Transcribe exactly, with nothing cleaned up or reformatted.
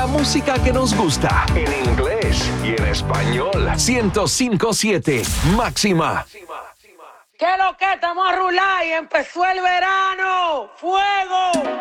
la música que nos gusta. En inglés y en español. ciento cinco punto siete Máxima. ¿Qué lo que? Estamos a rular y empezó el verano. ¡Fuego!